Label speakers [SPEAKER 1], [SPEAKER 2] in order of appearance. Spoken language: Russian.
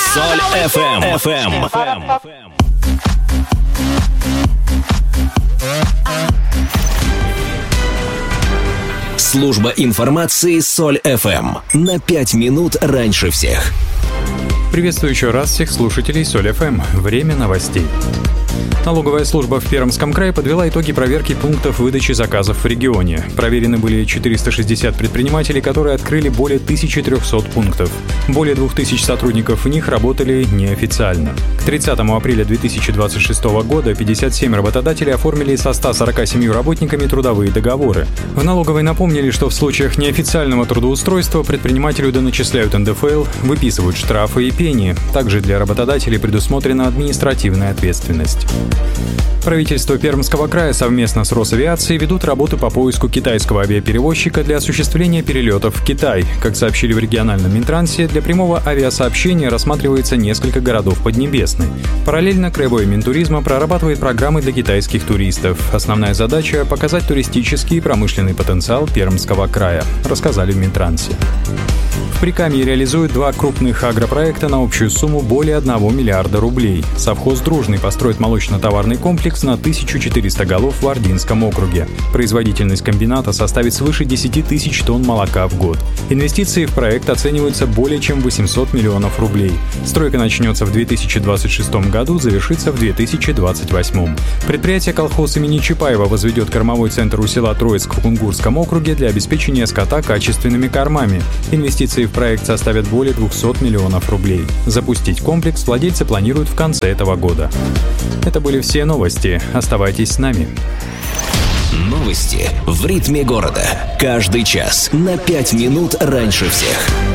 [SPEAKER 1] Соль FM. Служба информации Соль FM. На 5 минут раньше всех.
[SPEAKER 2] Приветствую еще раз всех слушателей Соль ФМ. Время новостей. Налоговая служба в Пермском крае подвела итоги проверки пунктов выдачи заказов в регионе. Проверены были 460 предпринимателей, которые открыли более 1300 пунктов. Более 2000 сотрудников в них работали неофициально. К 30 апреля 2026 года 57 работодателей оформили со 147 работниками трудовые договоры. В налоговой напомнили, что в случаях неофициального трудоустройства предпринимателю доначисляют НДФЛ, выписывают штрафы и пени. Также для работодателей предусмотрена административная ответственность. Правительство Пермского края совместно с Росавиацией ведут работу по поиску китайского авиаперевозчика для осуществления перелетов в Китай. Как сообщили в региональном Минтрансе, для прямого авиасообщения рассматривается несколько городов Поднебесной. Параллельно краевое Минтуризма прорабатывает программы для китайских туристов. Основная задача – показать туристический и промышленный потенциал Пермского края, рассказали в Минтрансе. В Прикамье реализуют 2 крупных агропроекта на общую сумму более 1 миллиарда рублей. Совхоз «Дружный» построит молочно-товарный комплекс на 1400 голов в Ординском округе. Производительность комбината составит свыше 10 тысяч тонн молока в год. Инвестиции в проект оцениваются более чем 800 миллионов рублей. Стройка начнется в 2026 году, завершится в 2028. Предприятие «Колхоз» имени Чапаева возведет кормовой центр у села Троицк в Кунгурском округе для обеспечения скота качественными кормами. Инвестиции в проект составят более 200 миллионов рублей. Запустить комплекс владельцы планируют в конце этого года. Это были все новости. Оставайтесь с нами.
[SPEAKER 1] Новости в ритме города. Каждый час на 5 минут раньше всех.